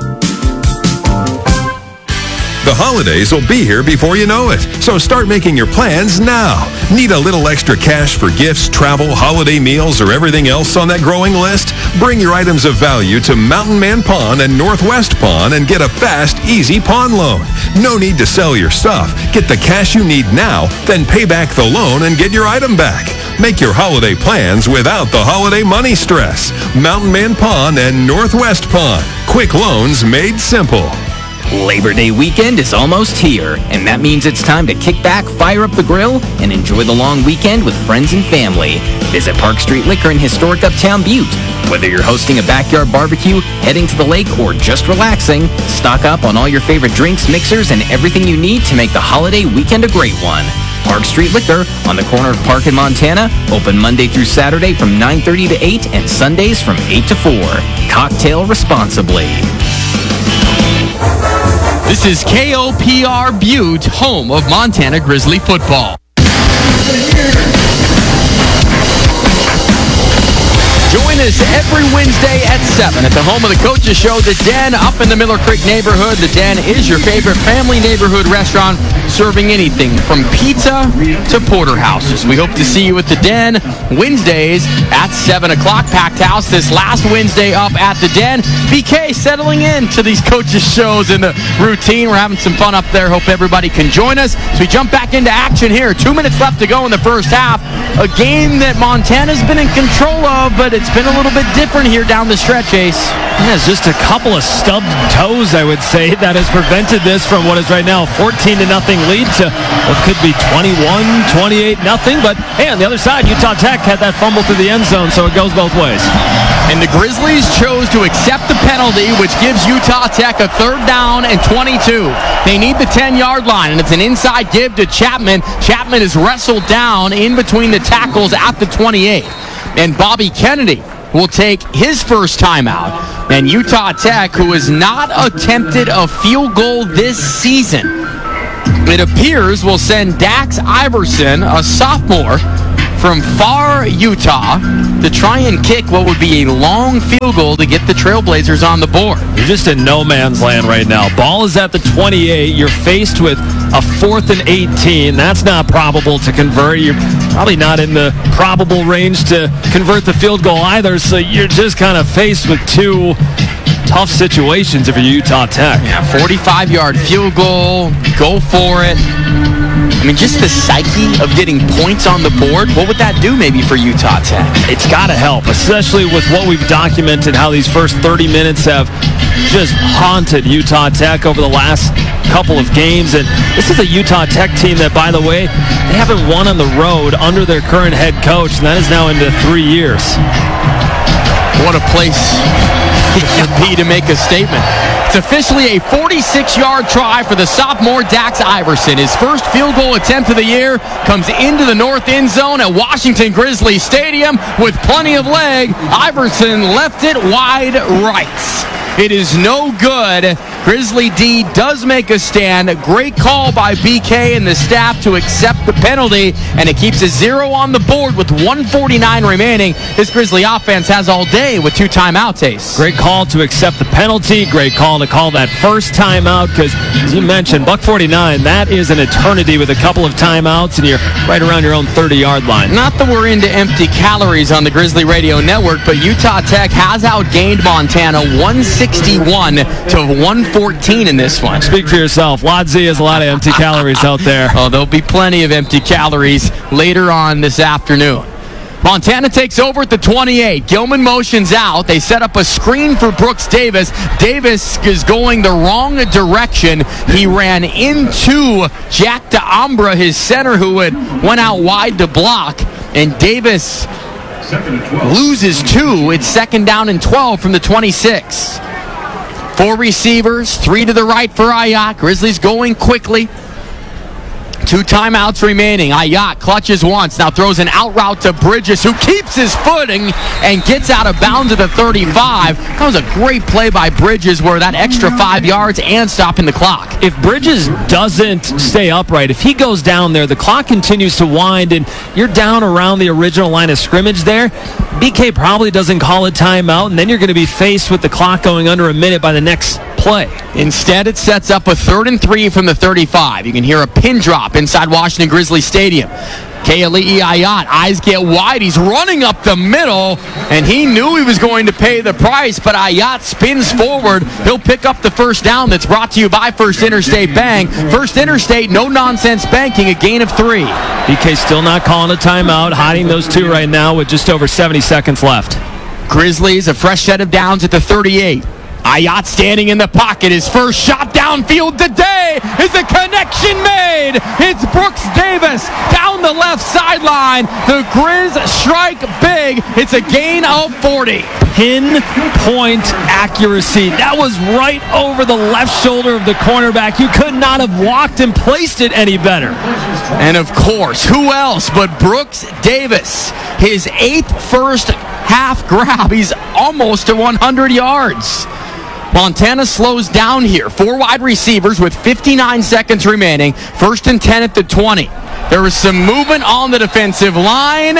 The holidays will be here before you know it, so start making your plans now. Need a little extra cash for gifts, travel, holiday meals, or everything else on that growing list? Bring your items of value to Mountain Man Pawn and Northwest Pawn and get a fast, easy pawn loan. No need to sell your stuff. Get the cash you need now, then pay back the loan and get your item back. Make your holiday plans without the holiday money stress. Mountain Man Pawn and Northwest Pawn. Quick loans made simple. Labor Day weekend is almost here, and that means it's time to kick back, fire up the grill, and enjoy the long weekend with friends and family. Visit Park Street Liquor in historic Uptown Butte. Whether you're hosting a backyard barbecue, heading to the lake, or just relaxing, stock up on all your favorite drinks, mixers, and everything you need to make the holiday weekend a great one. Park Street Liquor on the corner of Park and Montana, open Monday through Saturday from nine thirty to eight and Sundays from eight to four. Cocktail responsibly. This is K O P R Butte, home of Montana Grizzly football. Join us every Wednesday at seven at the home of the Coaches Show, The Den, up in the Miller Creek neighborhood. The Den is your favorite family neighborhood restaurant, serving anything from pizza to porterhouses. We hope to see you at The Den Wednesdays at seven o'clock. Packed house this last Wednesday up at The Den. B K settling in to these Coaches Shows in the routine. We're having some fun up there. Hope everybody can join us as we jump back into action here. Two minutes left to go in the first half. A game that Montana's been in control of, but it's been a little bit different here down the stretch, Ace. Yeah, it's just a couple of stubbed toes, I would say, that has prevented this from what is right now a fourteen to nothing lead to what could be twenty-one, twenty-eight nothing. But hey, on the other side, Utah Tech had that fumble through the end zone, so it goes both ways. And the Grizzlies chose to accept the penalty, which gives Utah Tech a third down and twenty-two. They need the ten-yard line, and it's an inside give to Chapman. Chapman is wrestled down in between the tackles at the twenty-eight. And Bobby Kennedy will take his first timeout. And Utah Tech, who has not attempted a field goal this season, it appears will send Dax Iverson, a sophomore, from far Utah to try and kick what would be a long field goal to get the Trailblazers on the board. You're just in no man's land right now. Ball is at the twenty-eight. You're faced with a fourth and eighteen. That's not probable to convert. You're probably not in the probable range to convert the field goal either, so you're just kind of faced with two tough situations if you're Utah Tech. Yeah, forty-five-yard field goal, go for it. I mean, just the psyche of getting points on the board, what would that do maybe for Utah Tech? It's got to help, especially with what we've documented, how these first thirty minutes have just haunted Utah Tech over the last couple of games. And this is a Utah Tech team that, by the way, they haven't won on the road under their current head coach, and that is now into three years. What a place to be to make a statement. It's officially a forty-six-yard try for the sophomore Dax Iverson. His first field goal attempt of the year comes into the north end zone at Washington Grizzlies Stadium with plenty of leg. Iverson left it wide right. It is no good. Grizzly D does make a stand. Great call by B K and the staff to accept the penalty, and it keeps a zero on the board with one forty-nine remaining. This Grizzly offense has all day with two timeouts, Ace. Great call to accept the penalty. Great call to call that first timeout because, as you mentioned, Buck forty-nine, that is an eternity with a couple of timeouts, and you're right around your own thirty-yard line. Not that we're into empty calories on the Grizzly Radio Network, but Utah Tech has outgained Montana one sixty-one to one fourteen in this one. Speak for yourself. Lodsey has a lot of empty calories out there. Oh, there'll be plenty of empty calories later on this afternoon. Montana takes over at the twenty-eight. Gilman motions out. They set up a screen for Brooks Davis. Davis is going the wrong direction. He ran into Jack DeAmbra, his center, who had went out wide to block. And Davis loses two. It's second down and twelve from the twenty-six. Four receivers, three to the right for Aiyat. Grizzlies going quickly. Two timeouts remaining. Aiyat clutches once, now throws an out route to Bridges, who keeps his footing and gets out of bounds at the thirty-five. That was a great play by Bridges, where that extra five yards and stopping the clock. If Bridges doesn't stay upright, if he goes down there, the clock continues to wind, and you're down around the original line of scrimmage there. B K probably doesn't call a timeout, and then you're going to be faced with the clock going under a minute by the next play. Instead, it sets up a third and three from the thirty-five. You can hear a pin drop inside Washington Grizzlies Stadium. Keali'i Aiyat, eyes get wide. He's running up the middle, and he knew he was going to pay the price, but Aiyat spins forward. He'll pick up the first down. That's brought to you by First Interstate Bank. First Interstate, no-nonsense banking, a gain of three. B K still not calling a timeout, hiding those two right now with just over seventy seconds left. Grizzlies, a fresh set of downs at the thirty-eight. Aiyat standing in the pocket. His first shot downfield today is a connection made. It's Brooks Davis down the left sideline. The Grizz strike big. It's a gain of forty. Pinpoint accuracy. That was right over the left shoulder of the cornerback. You could not have walked and placed it any better. And of course, who else but Brooks Davis? His eighth first half grab. He's almost to one hundred yards. Montana slows down here. Four wide receivers with fifty-nine seconds remaining. First and ten at the twenty. There was some movement on the defensive line,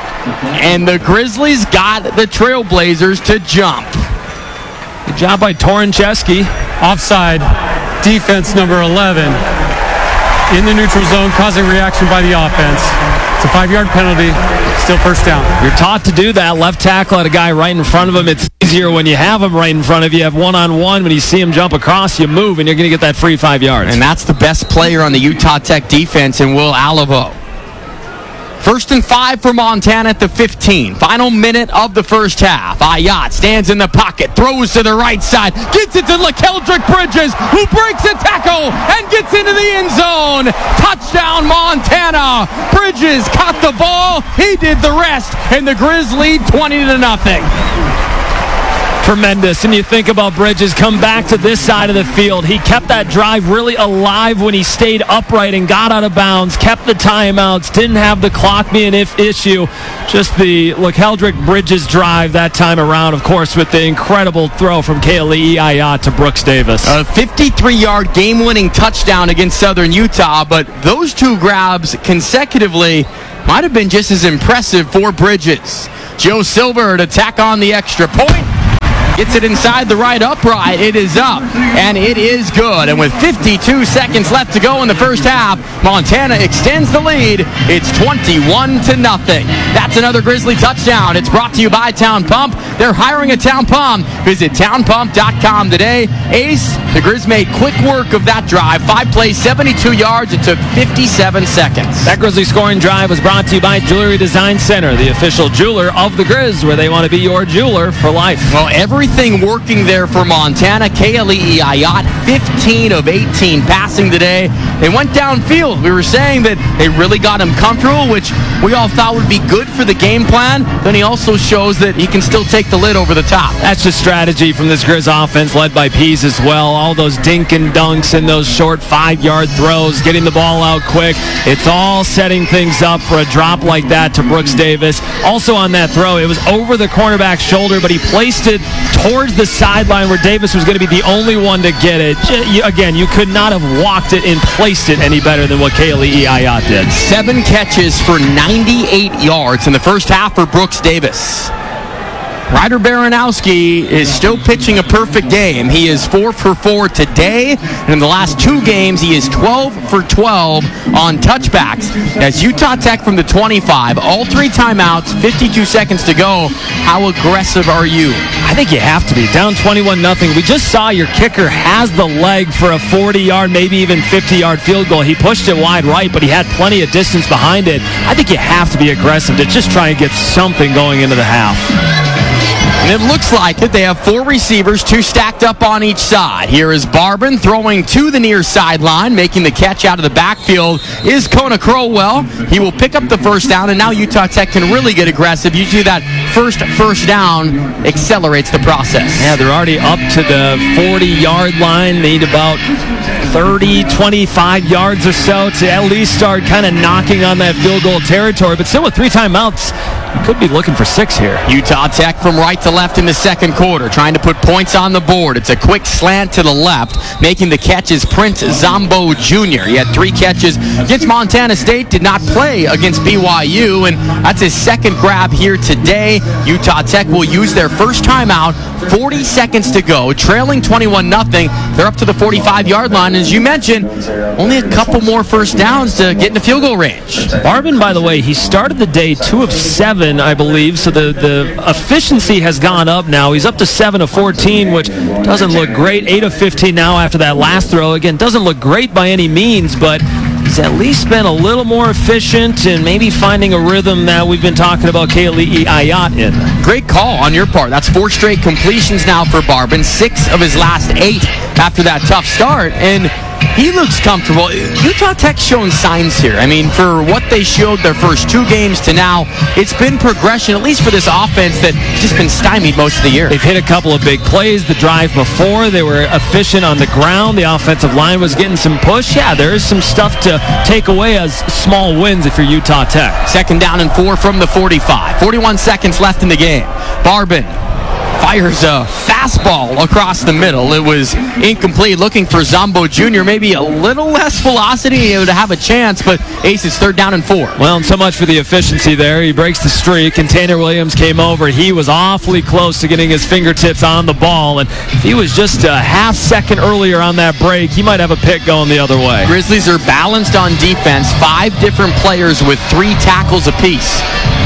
and the Grizzlies got the Trailblazers to jump. Good job by Torincheski. Offside, defense number eleven. In the neutral zone, causing reaction by the offense. It's a five-yard penalty. Still first down. You're taught to do that. Left tackle at a guy right in front of him. It's easier when you have him right in front of you. You have one-on-one. When you see him jump across, you move, and you're going to get that free five yards. And that's the best player on the Utah Tech defense in Will Alivo. First and five for Montana at the fifteen. Final minute of the first half. Aiyat stands in the pocket, throws to the right side, gets it to LaKeldrick Bridges, who breaks a tackle and gets into the end zone. Touchdown, Montana. Bridges caught the ball. He did the rest, and the Grizz lead twenty to nothing. Tremendous. And you think about Bridges, come back to this side of the field. He kept that drive really alive when he stayed upright and got out of bounds, kept the timeouts, didn't have the clock be an if issue. Just the LaKeldrick Bridges drive that time around, of course, with the incredible throw from Keali'i Ayat to Brooks Davis. A fifty-three-yard game-winning touchdown against Southern Utah, but those two grabs consecutively might have been just as impressive for Bridges. Joe Silver to tack on the extra point. Gets it inside the right upright. It is up, and it is good. And with fifty-two seconds left to go in the first half, Montana extends the lead. It's twenty-one to nothing. That's another Grizzly touchdown. It's brought to you by Town Pump. They're hiring a Town Pump. Visit town pump dot com today. Ace, the Grizz made quick work of that drive. Five plays, seventy-two yards. It took fifty-seven seconds. That Grizzly scoring drive was brought to you by Jewelry Design Center, the official jeweler of the Grizz, where they want to be your jeweler for life. Well, every Everything working there for Montana. Keali'i Ayat, fifteen of eighteen passing today. They went downfield. We were saying that they really got him comfortable, which we all thought would be good for the game plan. Then he also shows that he can still take the lid over the top. That's just strategy from this Grizz offense, led by Pease as well. All those dink and dunks and those short five-yard throws, getting the ball out quick. It's all setting things up for a drop like that to Brooks Davis. Also on that throw, it was over the cornerback's shoulder, but he placed it towards the sideline where Davis was going to be the only one to get it. Again, you could not have walked it and placed it any better than what Keali'i Ayat did. Seven catches for ninety-eight yards in the first half for Brooks Davis. Ryder Baranowski is still pitching a perfect game. He is four for four today, and in the last two games, he is twelve for twelve on touchbacks. As Utah Tech from the twenty-five, all three timeouts, fifty-two seconds to go. How aggressive are you? I think you have to be. Down twenty-one nothing. We just saw your kicker has the leg for a forty-yard, maybe even fifty-yard field goal. He pushed it wide right, but he had plenty of distance behind it. I think you have to be aggressive to just try and get something going into the half. And it looks like it. They have four receivers, two stacked up on each side. Here is Barban throwing to the near sideline, making the catch out of the backfield is Kona Crowell. He will pick up the first down, and now Utah Tech can really get aggressive. Usually that first first down accelerates the process. Yeah, they're already up to the forty-yard line. They need about thirty, twenty-five yards or so to at least start kind of knocking on that field goal territory. But still with three timeouts, you could be looking for six here. Utah Tech from right to left in the second quarter, trying to put points on the board. It's a quick slant to the left. Making the catch is Prince Zombo Junior He had three catches against Montana State, did not play against B Y U, and that's his second grab here today. Utah Tech will use their first timeout. forty seconds to go, trailing twenty-one nothing. They're up to the forty-five-yard line. As you mentioned, only a couple more first downs to get into field goal range. Barban, by the way, he started the day two of seven, I believe, so the, the efficiency has gone up now. He's up to seven of fourteen, which doesn't look great. eight of fifteen now after that last throw. Again, doesn't look great by any means, but he's at least been a little more efficient and maybe finding a rhythm that we've been talking about Keali'i Ayat in. Great call on your part. That's four straight completions now for Barban, six of his last eight after that tough start, and he looks comfortable. Utah Tech's shown signs here. I mean, for what they showed their first two games to now, it's been progression, at least for this offense that's just been stymied most of the year. They've hit a couple of big plays. The drive before, they were efficient on the ground. The offensive line was getting some push. Yeah, there is some stuff to take away as small wins if you're Utah Tech. Second down and four from the forty-five. forty-one seconds left in the game. Barban fires a fastball across the middle. It was incomplete. Looking for Zombo Junior Maybe a little less velocity to have a chance, but Aces third down and four. Well, and so much for the efficiency there. He breaks the streak, and Tanner Williams came over. He was awfully close to getting his fingertips on the ball, and if he was just a half second earlier on that break, he might have a pick going the other way. Grizzlies are balanced on defense. Five different players with three tackles apiece.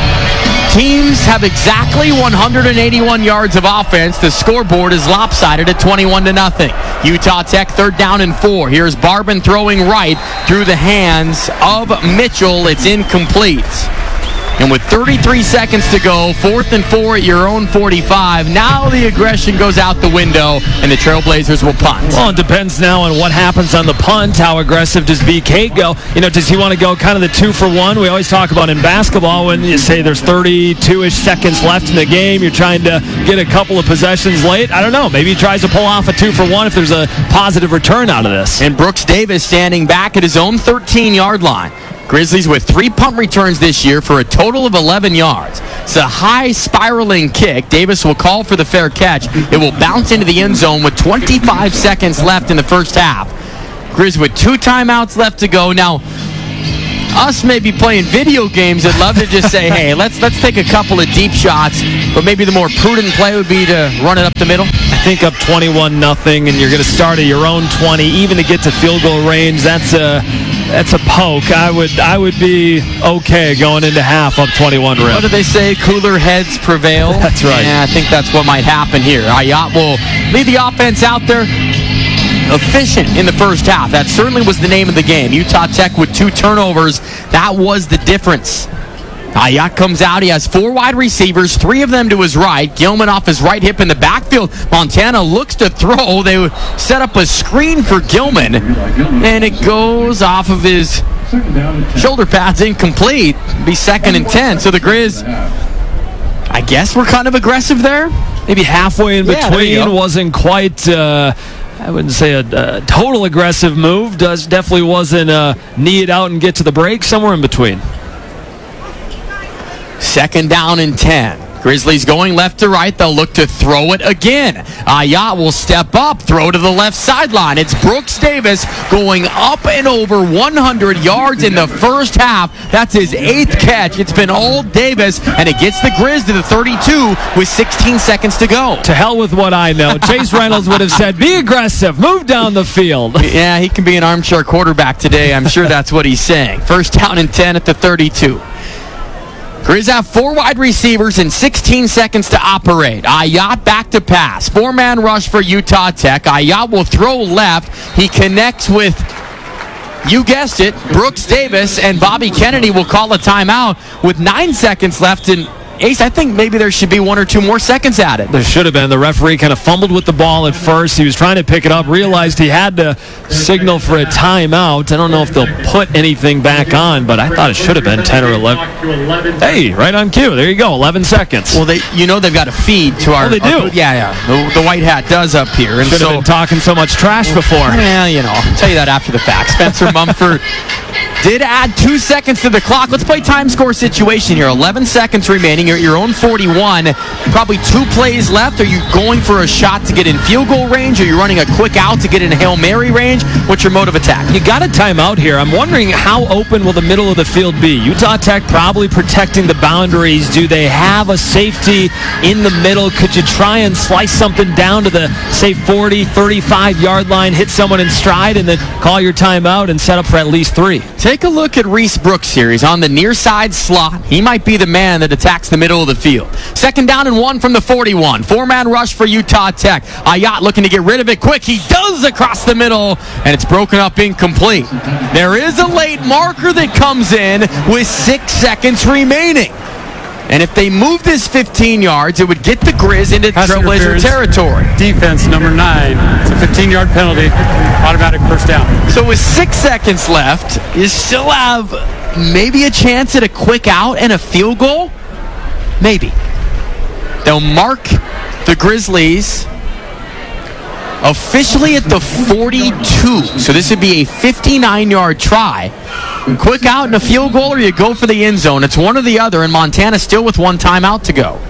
Teams have exactly one hundred eighty-one yards of offense. The scoreboard is lopsided at twenty-one to nothing. Utah Tech third down and four. Here's Barban throwing right through the hands of Mitchell. It's incomplete. And with thirty-three seconds to go, fourth and four at your own forty-five, now the aggression goes out the window, and the Trailblazers will punt. Well, it depends now on what happens on the punt. How aggressive does B K go? You know, does he want to go kind of the two for one? We always talk about in basketball when you say there's thirty-two-ish seconds left in the game, you're trying to get a couple of possessions late. I don't know. Maybe he tries to pull off a two for one if there's a positive return out of this. And Brooks Davis standing back at his own thirteen-yard line. Grizzlies with three punt returns this year for a total of eleven yards. It's a high spiraling kick. Davis will call for the fair catch. It will bounce into the end zone with twenty-five seconds left in the first half. Grizz with two timeouts left to go. Now, us maybe playing video games would love to just say, hey, let's let's take a couple of deep shots, but maybe the more prudent play would be to run it up the middle. I think up twenty-one nothing, and you're going to start at your own twenty, even to get to field goal range. That's a that's a poke. I would I would be okay going into half up twenty-one rim. What do they say? Cooler heads prevail. That's right. Yeah, I think that's what might happen here. Ayat will lead the offense out there. Efficient in the first half. That certainly was the name of the game. Utah Tech with two turnovers. That was the difference. Ayat comes out. He has four wide receivers, three of them to his right. Gilman off his right hip in the backfield. Montana looks to throw. They set up a screen for Gilman, and it goes off of his shoulder pads, incomplete. Be second and ten. So the Grizz, I guess we're kind of aggressive there. Maybe halfway in Yeah, between. Wasn't quite... Uh, I wouldn't say a, a total aggressive move. Does definitely wasn't a knee it out and get to the break. Somewhere in between. Second down and ten. Grizzlies going left to right. They'll look to throw it again. Ayat will step up, throw to the left sideline. It's Brooks Davis going up and over one hundred yards in the first half. That's his eighth catch. It's been all Davis, and it gets the Grizz to the thirty-two with sixteen seconds to go. To hell with what I know. Chase Reynolds would have said, be aggressive, move down the field. Yeah, he can be an armchair quarterback today. I'm sure that's what he's saying. First down and ten at the thirty-two. Grizz have four wide receivers and sixteen seconds to operate. Ayat back to pass. Four-man rush for Utah Tech. Ayat will throw left. He connects with, you guessed it, Brooks Davis, and Bobby Kennedy will call a timeout with nine seconds left. And Ace, I think maybe there should be one or two more seconds at it. There should have been. The referee kind of fumbled with the ball at first. He was trying to pick it up, realized he had to signal for a timeout. I don't know if they'll put anything back on, but I thought it should have been ten or eleven. Hey, right on cue. There you go, eleven seconds. Well, they, you know they've got a feed to our... Oh, they do? Our, yeah, yeah. The, the white hat does up here. And should have so, been talking so much trash before. Yeah, you know, I'll tell you that after the fact. Spencer Mumford did add two seconds to the clock. Let's play time score situation here. eleven seconds remaining. You're at your own forty-one. Probably two plays left. Are you going for a shot to get in field goal range? Are you running a quick out to get in Hail Mary range? What's your mode of attack? You got a timeout here. I'm wondering how open will the middle of the field be? Utah Tech probably protecting the boundaries. Do they have a safety in the middle? Could you try and slice something down to the, say, forty, thirty-five yard line, hit someone in stride, and then call your timeout and set up for at least three? Take a look at Reese Brooks here. He's on the near side slot. He might be the man that attacks the middle of the field. Second down and one from the forty-one. Four-man rush for Utah Tech. Ayat looking to get rid of it quick. He does across the middle, and it's broken up incomplete. There is a late marker that comes in with six seconds remaining. And if they move this fifteen yards, it would get the Grizz into Pass Trailblazer interference. territory. Defense number nine. It's a fifteen-yard penalty. Automatic first down. So with six seconds left, you still have maybe a chance at a quick out and a field goal? Maybe. They'll mark the Grizzlies officially at the forty-two. So this would be a fifty-nine yard try. Quick out and a field goal, or you go for the end zone. It's one or the other, and Montana still with one timeout to go.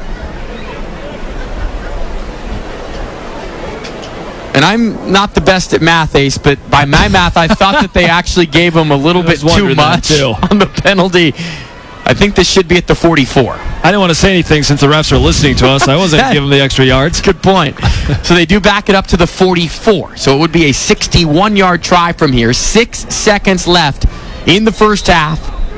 And I'm not the best at math, Ace, but by my math, I thought that they actually gave him a little bit too much too. on the penalty. I think this should be at the forty-four. I didn't want to say anything since the refs are listening to us. I wasn't giving them the extra yards. Good point. So they do back it up to the forty-four. So it would be a sixty-one yard try from here. Six seconds left in the first half.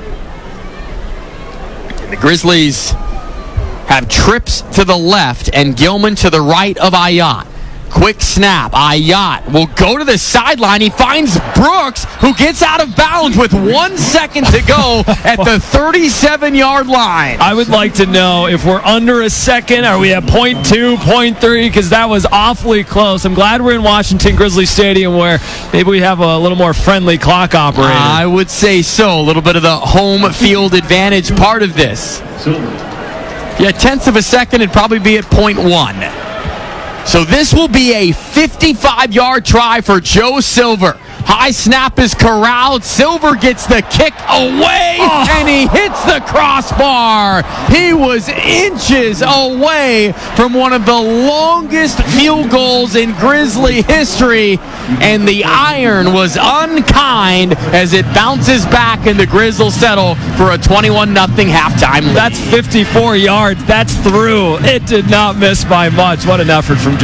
And the Grizzlies have trips to the left and Gilman to the right of Ayat. quick snap. Ayat will go to the sideline. He finds Brooks, who gets out of bounds with one second to go at the thirty-seven-yard line. I would like to know if we're under a second. Are we at point two, point three? Because that was awfully close. I'm glad we're in Washington Grizzly Stadium where maybe we have a little more friendly clock operator. I would say so. A little bit of the home field advantage part of this. Yeah, tenths of a second, it'd probably be at point one. So this will be a fifty-five-yard try for Joe Silver. High snap is corralled. Silver gets the kick away, oh. and he hits the crossbar. He was inches away from one of the longest field goals in Grizzly history, and the iron was unkind as it bounces back, and the Grizzlies settle for a twenty-one nothing halftime lead. That's fifty-four yards. That's through. It did not miss by much. What an effort from Joe.